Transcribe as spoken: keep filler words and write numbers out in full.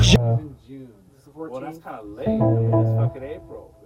June. In June. This is the fourteenth. Well, that's kind of late. I mean, it's fucking April.